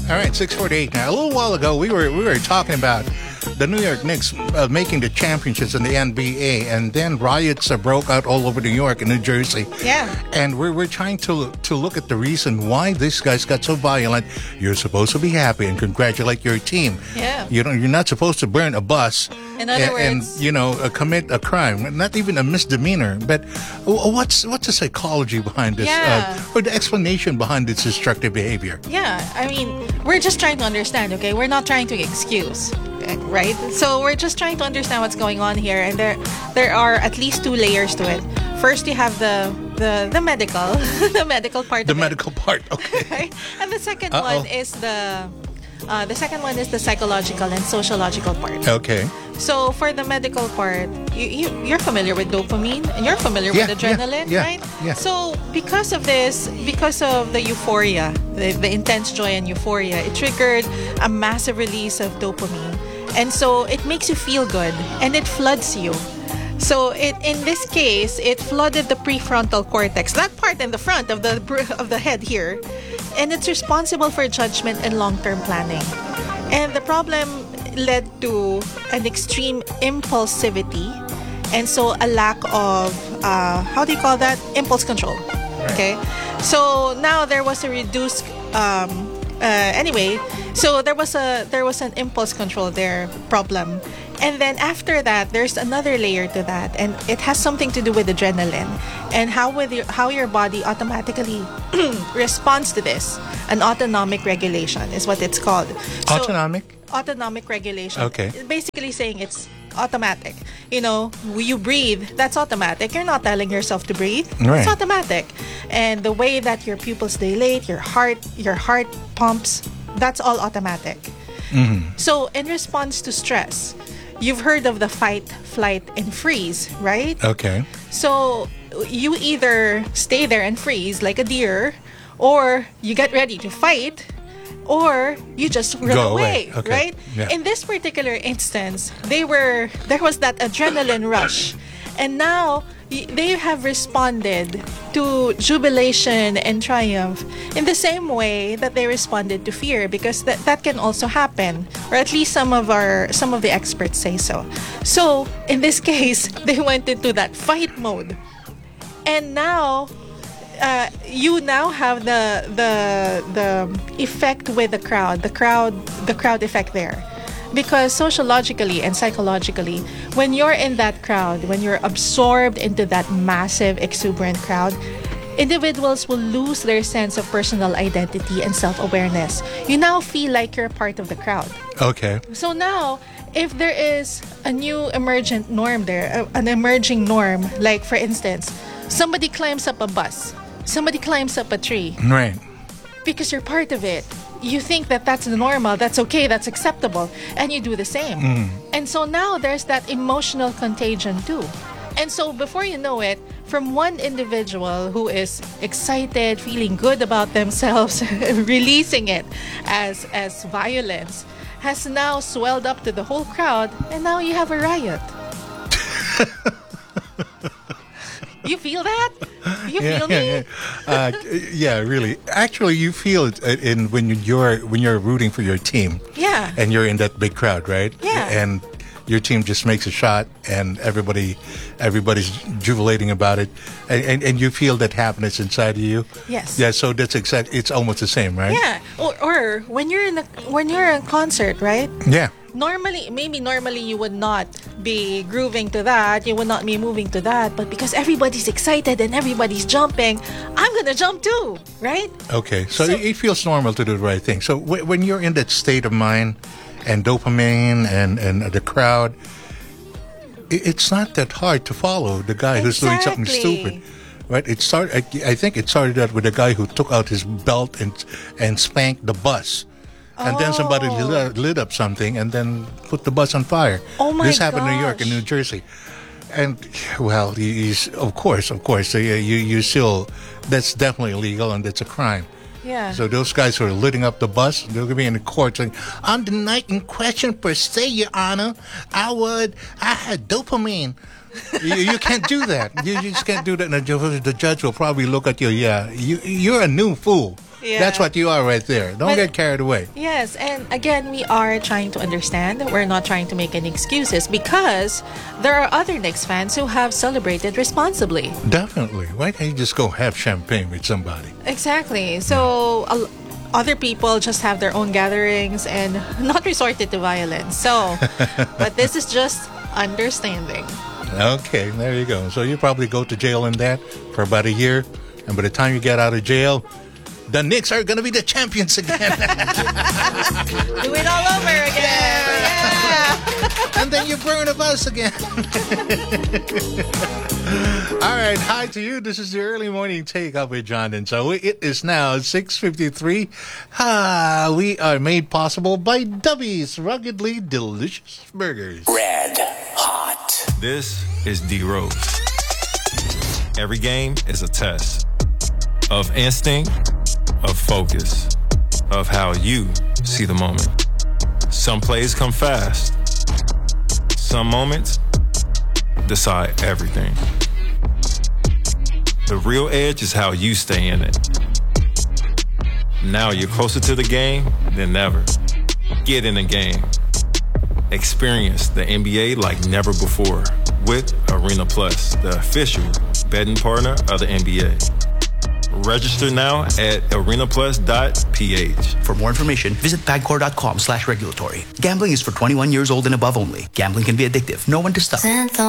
All right, 6:48 now. A little while ago, we were talking about the New York Knicks making the championships in the NBA, and then riots broke out all over New York and New Jersey. Yeah. And we're trying to look at the reason why these guys got so violent. You're supposed to be happy and congratulate your team. Yeah. You're not supposed to burn a bus. In other and words, commit a crime, not even a misdemeanor. But what's the psychology behind this, Yeah. or the explanation behind this destructive behavior? yeah, I mean, we're just trying to understand, okay? We're not trying to excuse, right? So we're just trying to understand what's going on here, and there are at least two layers to it. First, you have the medical, the medical part. The of medical part, okay. it, right? And the second one is the psychological and sociological part. Okay. So for the medical part, you're familiar with dopamine and you're familiar Yeah, with adrenaline, yeah, right? yeah. So because of this, because of the euphoria, the intense joy and euphoria, it triggered a massive release of dopamine. And so it makes you feel good and it floods you. So in this case, it flooded the prefrontal cortex, that part in the front of the head here, and it's responsible for judgment and long-term planning. And the problem led to an extreme impulsivity, and so a lack of how do you call that? Impulse control. Right. Okay, so now there was a reduced. Anyway, so there was an impulse control there problem. And then after that, there's another layer to that, and it has something to do with adrenaline and how your body automatically responds to this. An autonomic regulation is what it's called. So, autonomic regulation. Okay. Basically saying it's automatic. You breathe, that's automatic. You're not telling yourself to breathe. Right. It's automatic. And the way that your pupils dilate, your heart pumps, that's all automatic. Mm-hmm. So in response to stress, you've heard of the fight, flight, and freeze, right? Okay. So you either stay there and freeze like a deer, or you get ready to fight, or you just run Go away, Okay. right? Yeah. In this particular instance, there was that adrenaline rush, and now they have responded to jubilation and triumph in the same way that they responded to fear, because that can also happen, or at least some of the experts say so. So in this case, they went into that fight mode, and now you now have the effect with the crowd effect there. Because sociologically and psychologically, when you're in that crowd, when you're absorbed into that massive, exuberant crowd, individuals will lose their sense of personal identity and self-awareness. You now feel like you're a part of the crowd. Okay. So now, if there is a new emergent norm there, an emerging norm, like for instance, somebody climbs up a bus, somebody climbs up a tree, Right. because you're part of it. You think that that's normal, that's okay, that's acceptable, and you do the same. And so now there's that emotional contagion too. And so before you know it, from one individual who is excited, feeling good about themselves, releasing it as violence, has now swelled up to the whole crowd, and now you have a riot. You feel that? You feel me? Yeah, really. Actually, you feel it when you're rooting for your team. Yeah. And you're in that big crowd, right? Yeah. And your team just makes a shot, and everybody's jubilating about it, and you feel that happiness inside of you. Yes. Yeah. So that's it's almost the same, right? Yeah. Or when you're in a concert, right? Yeah. Normally you would not be grooving to that, you would not be moving to that, but because everybody's excited and everybody's jumping, I'm gonna jump too, right? Okay, so it feels normal to do the right thing. So when you're in that state of mind, and dopamine and the crowd, it's not that hard to follow the guy who's doing something stupid, right? I think it started out with a guy who took out his belt and spanked the bus. And then somebody lit up something and then put the bus on fire. Oh my This happened in New York and gosh. New Jersey. And, well, he's, of course, you still, that's definitely illegal and it's a crime. Yeah. So those guys who are lighting up the bus, they're going to be in the court saying, on the night in question per se, Your Honor, I had dopamine. You can't do that. You just can't do that. And the judge will probably look at you, you're a new fool. Yeah. That's what you are right there. Don't But- get carried away. Yes, and again, we are trying to understand. We're not trying to make any excuses because there are other Knicks fans who have celebrated responsibly. Definitely. Why can't you just go have champagne with somebody? Exactly. So other people just have their own gatherings and not resorted to violence. So, but this is just understanding. Okay, there you go. So you probably go to jail in that for about a year, and by the time you get out of jail, the Knicks are going to be the champions again. Do it all over again. Yeah. And then you burn a bus again. All right, hi to you. This is the early morning take-up with John and Zoe. It is now 6:53. We are made possible by Dubby's Ruggedly Delicious Burgers. Red Hot. This is D Rose. Every game is a test of instinct, of focus, of how you see the moment. Some plays come fast. Some moments decide everything. The real edge is how you stay in it. Now you're closer to the game than ever. Get in the game. Experience the NBA like never before with Arena Plus, the official betting partner of the NBA. Register now at arenaplus.ph. For more information, visit pagcor.com/regulatory. Gambling is for 21 years old and above only. Gambling can be addictive. Know when to stop.